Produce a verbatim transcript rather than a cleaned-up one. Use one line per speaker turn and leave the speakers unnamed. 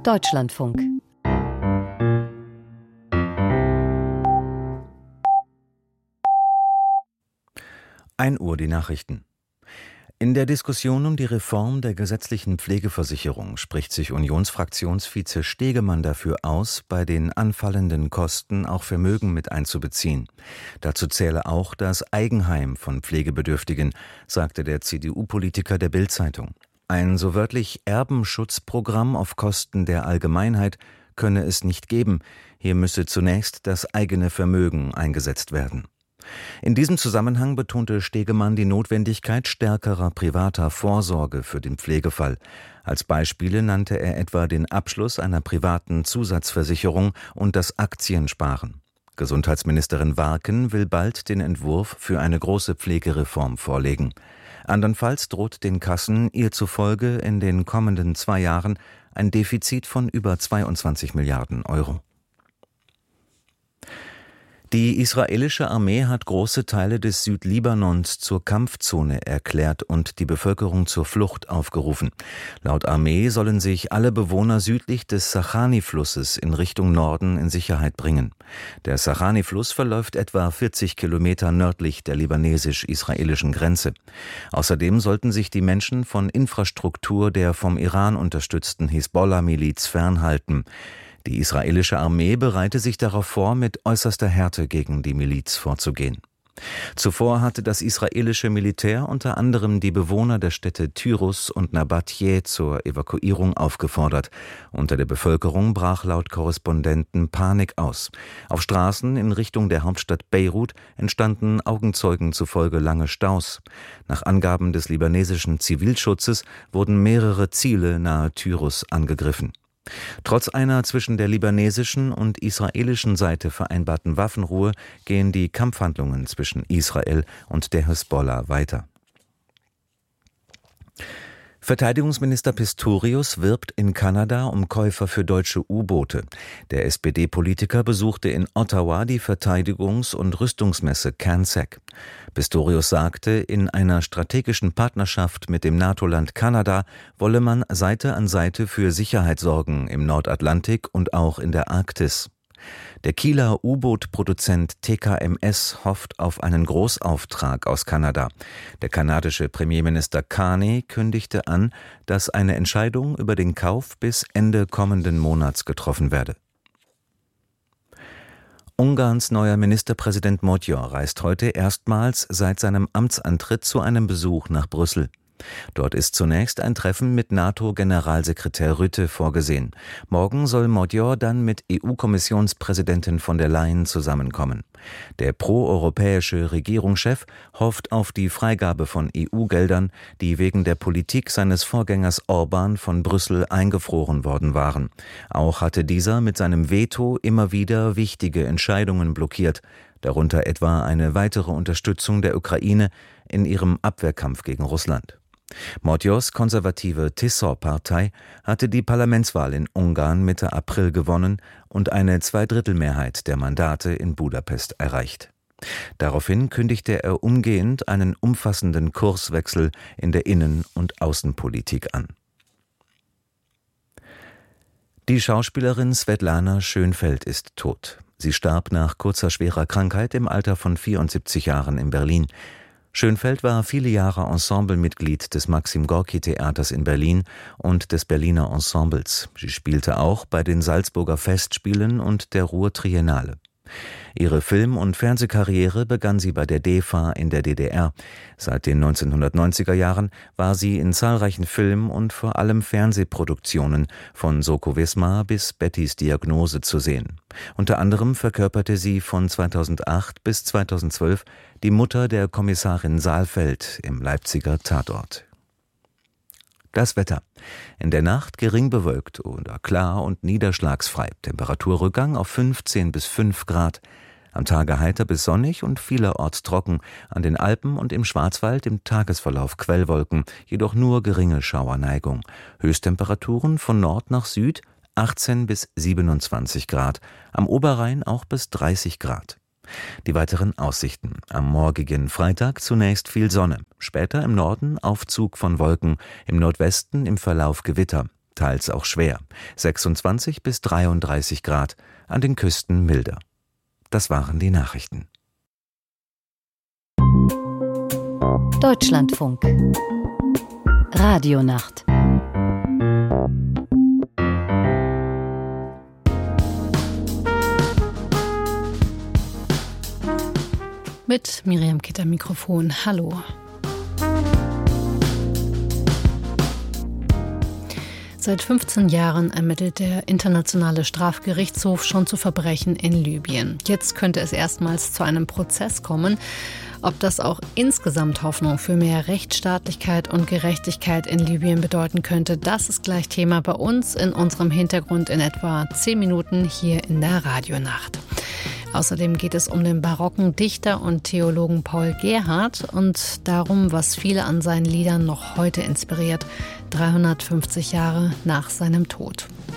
Deutschlandfunk.
ein Uhr die Nachrichten. In der Diskussion um die Reform der gesetzlichen Pflegeversicherung spricht sich Unionsfraktionsvize Stegemann dafür aus, bei den anfallenden Kosten auch Vermögen mit einzubeziehen. Dazu zähle auch das Eigenheim von Pflegebedürftigen, sagte der C D U-Politiker der Bild-Zeitung. Ein so wörtlich Erbenschutzprogramm auf Kosten der Allgemeinheit könne es nicht geben. Hier müsse zunächst das eigene Vermögen eingesetzt werden. In diesem Zusammenhang betonte Stegemann die Notwendigkeit stärkerer privater Vorsorge für den Pflegefall. Als Beispiele nannte er etwa den Abschluss einer privaten Zusatzversicherung und das Aktiensparen. Gesundheitsministerin Warken will bald den Entwurf für eine große Pflegereform vorlegen. Andernfalls droht den Kassen ihr zufolge in den kommenden zwei Jahren ein Defizit von über zweiundzwanzig Milliarden Euro. Die israelische Armee hat große Teile des Südlibanons zur Kampfzone erklärt und die Bevölkerung zur Flucht aufgerufen. Laut Armee sollen sich alle Bewohner südlich des Sachani-Flusses in Richtung Norden in Sicherheit bringen. Der Sachani-Fluss verläuft etwa vierzig Kilometer nördlich der libanesisch-israelischen Grenze. Außerdem sollten sich die Menschen von Infrastruktur der vom Iran unterstützten Hisbollah-Miliz fernhalten. Die israelische Armee bereite sich darauf vor, mit äußerster Härte gegen die Miliz vorzugehen. Zuvor hatte das israelische Militär unter anderem die Bewohner der Städte Tyrus und Nabatje zur Evakuierung aufgefordert. Unter der Bevölkerung brach laut Korrespondenten Panik aus. Auf Straßen in Richtung der Hauptstadt Beirut entstanden Augenzeugen zufolge lange Staus. Nach Angaben des libanesischen Zivilschutzes wurden mehrere Ziele nahe Tyrus angegriffen. Trotz einer zwischen der libanesischen und israelischen Seite vereinbarten Waffenruhe gehen die Kampfhandlungen zwischen Israel und der Hisbollah weiter. Verteidigungsminister Pistorius wirbt in Kanada um Käufer für deutsche U-Boote. Der S P D-Politiker besuchte in Ottawa die Verteidigungs- und Rüstungsmesse CANSEC. Pistorius sagte, in einer strategischen Partnerschaft mit dem NATO-Land Kanada wolle man Seite an Seite für Sicherheit sorgen im Nordatlantik und auch in der Arktis. Der Kieler U-Boot-Produzent T K M S hofft auf einen Großauftrag aus Kanada. Der kanadische Premierminister Carney kündigte an, dass eine Entscheidung über den Kauf bis Ende kommenden Monats getroffen werde. Ungarns neuer Ministerpräsident Magyar reist heute erstmals seit seinem Amtsantritt zu einem Besuch nach Brüssel. Dort ist zunächst ein Treffen mit NATO-Generalsekretär Rutte vorgesehen. Morgen soll Magyar dann mit E U-Kommissionspräsidentin von der Leyen zusammenkommen. Der proeuropäische Regierungschef hofft auf die Freigabe von E U-Geldern, die wegen der Politik seines Vorgängers Orbán von Brüssel eingefroren worden waren. Auch hatte dieser mit seinem Veto immer wieder wichtige Entscheidungen blockiert, darunter etwa eine weitere Unterstützung der Ukraine in ihrem Abwehrkampf gegen Russland. Magyars konservative Tisza-Partei hatte die Parlamentswahl in Ungarn Mitte April gewonnen und eine Zweidrittelmehrheit der Mandate in Budapest erreicht. Daraufhin kündigte er umgehend einen umfassenden Kurswechsel in der Innen- und Außenpolitik an. Die Schauspielerin Svetlana Schönfeld ist tot. Sie starb nach kurzer schwerer Krankheit im Alter von vierundsiebzig Jahren in Berlin. Schönfeld war viele Jahre Ensemblemitglied des Maxim-Gorki-Theaters in Berlin und des Berliner Ensembles. Sie spielte auch bei den Salzburger Festspielen und der Ruhr-Triennale. Ihre Film- und Fernsehkarriere begann sie bei der D E F A in der D D R. Seit den neunzehnhundertneunziger Jahren war sie in zahlreichen Film- und vor allem Fernsehproduktionen von Soko Wismar bis Bettys Diagnose zu sehen. Unter anderem verkörperte sie von zweitausendacht bis zweitausendzwölf die Mutter der Kommissarin Saalfeld im Leipziger Tatort. Das Wetter. In der Nacht gering bewölkt oder klar und niederschlagsfrei. Temperaturrückgang auf fünfzehn bis fünf Grad. Am Tage heiter bis sonnig und vielerorts trocken. An den Alpen und im Schwarzwald im Tagesverlauf Quellwolken, jedoch nur geringe Schauerneigung. Höchsttemperaturen von Nord nach Süd achtzehn bis siebenundzwanzig Grad. Am Oberrhein auch bis dreißig Grad. Die weiteren Aussichten. Am morgigen Freitag zunächst viel Sonne. Später im Norden Aufzug von Wolken. Im Nordwesten im Verlauf Gewitter. teils auch schwer. sechsundzwanzig bis dreiunddreißig Grad, an den Küsten milder. Das waren die Nachrichten.
Deutschlandfunk Radionacht. Mit Miriam Kitt am Mikrofon. Hallo. Seit fünfzehn Jahren ermittelt der Internationale Strafgerichtshof schon zu Verbrechen in Libyen. Jetzt könnte es erstmals zu einem Prozess kommen. Ob das auch insgesamt Hoffnung für mehr Rechtsstaatlichkeit und Gerechtigkeit in Libyen bedeuten könnte, das ist gleich Thema bei uns in unserem Hintergrund in etwa zehn Minuten hier in der Radionacht. Außerdem geht es um den barocken Dichter und Theologen Paul Gerhardt und darum, was viele an seinen Liedern noch heute inspiriert, dreihundertfünfzig Jahre nach seinem Tod.